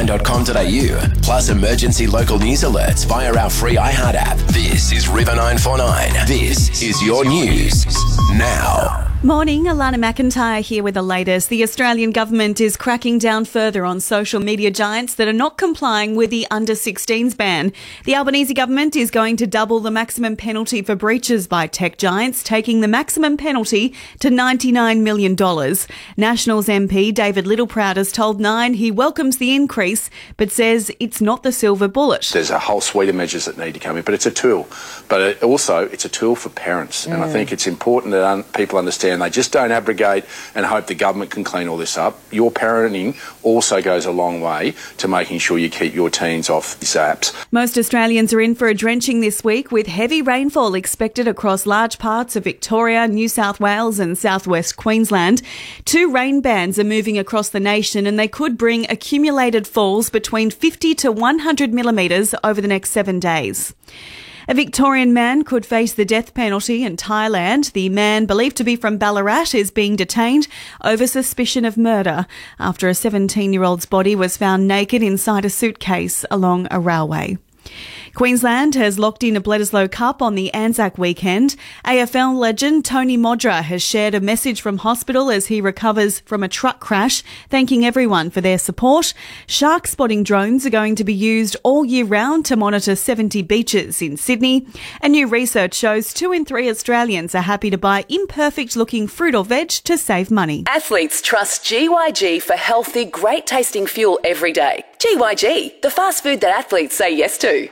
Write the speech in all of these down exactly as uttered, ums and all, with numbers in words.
nine dot com dot a u, plus emergency local news alerts via our free iHeart app. This is River nine four nine. This is your news now. Morning, Alana McIntyre here with the latest. The Australian government is cracking down further on social media giants that are not complying with the under sixteens ban. The Albanese government is going to double the maximum penalty for breaches by tech giants, taking the maximum penalty to ninety-nine million dollars. Nationals M P David Littleproud has told Nine he welcomes the increase, but says it's not the silver bullet. There's a whole suite of measures that need to come in, but it's a tool. But it also, it's a tool for parents. Mm. And I think it's important that un- people understand they just don't abrogate and hope the government can clean all this up. Your parenting also goes a long way to making sure you keep your teens off these apps. Most Australians are in for a drenching this week, with heavy rainfall expected across large parts of Victoria, New South Wales and southwest Queensland. Two rain bands are moving across the nation and they could bring accumulated falls between fifty to one hundred millimetres over the next seven days. A Victorian man could face the death penalty in Thailand. The man, believed to be from Ballarat, is being detained over suspicion of murder after a seventeen-year-old's body was found naked inside a suitcase along a railway. Queensland has locked in a Bledisloe Cup on the Anzac weekend. A F L legend Tony Modra has shared a message from hospital as he recovers from a truck crash, thanking everyone for their support. Shark spotting drones are going to be used all year round to monitor seventy beaches in Sydney. And new research shows two in three Australians are happy to buy imperfect-looking fruit or veg to save money. Athletes trust G Y G for healthy, great-tasting fuel every day. G Y G, the fast food that athletes say yes to.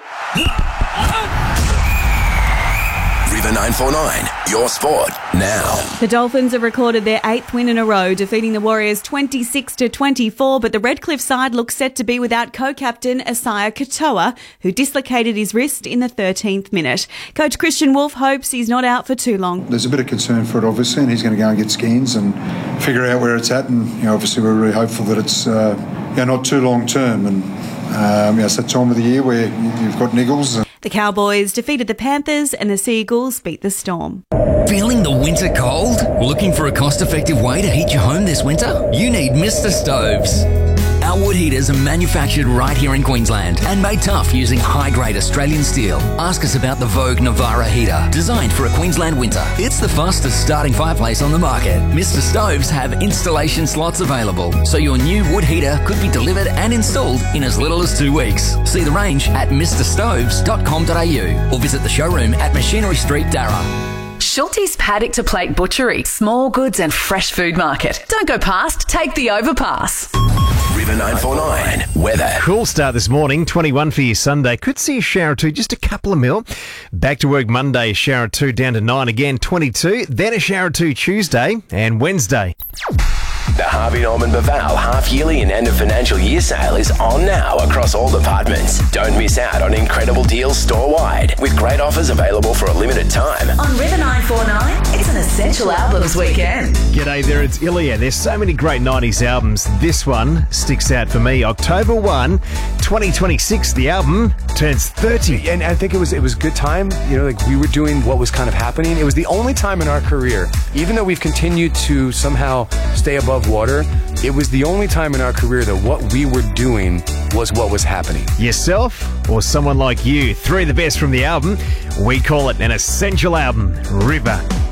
River nine four nine, your sport now. The Dolphins have recorded their eighth win in a row, defeating the Warriors twenty-six to twenty-four, but the Redcliffe side looks set to be without co-captain Isaiah Katoa, who dislocated his wrist in the thirteenth minute. Coach Christian Wolf hopes he's not out for too long. There's a bit of concern for it, obviously, and he's going to go and get scans and figure out where it's at, and you know, obviously we're really hopeful that it's uh, you know, not too long term, and um, you know, it's that time of the year where you've got niggles. And the Cowboys defeated the Panthers and the Seagulls beat the Storm. Feeling the winter cold? Looking for a cost-effective way to heat your home this winter? You need Mister Stoves. Our wood heaters are manufactured right here in Queensland and made tough using high-grade Australian steel. Ask us about the Vogue Navara heater, designed for a Queensland winter. It's the fastest starting fireplace on the market. Mister Stoves have installation slots available, so your new wood heater could be delivered and installed in as little as two weeks. See the range at mister stoves dot com dot a u or visit the showroom at Machinery Street, Darra. Schulte's Paddock to Plate Butchery, small goods and fresh food market. Don't go past, take the overpass. River nine four nine, weather. Cool start this morning, twenty-one for your Sunday. Could see a shower or two, just a couple of mil. Back to work Monday, a shower or two down to nine again, twenty-two. Then a shower or two Tuesday and Wednesday. The Harvey Norman Baval half-yearly and end of financial year sale is on now across all departments. Don't miss out on incredible deals store-wide with great offers available for a limited time. On River nine four nine, it's an Essential Albums weekend. G'day there, it's Ilya. There's so many great nineties albums. This one sticks out for me. October first, twenty twenty-six, the album turns thirty. And I think it was it was a good time. You know, like we were doing what was kind of happening. It was the only time in our career, even though we've continued to somehow stay above water, it was the only time in our career that what we were doing was what was happening. Yourself or someone like you, three of the best from the album. We call it an Essential Album. River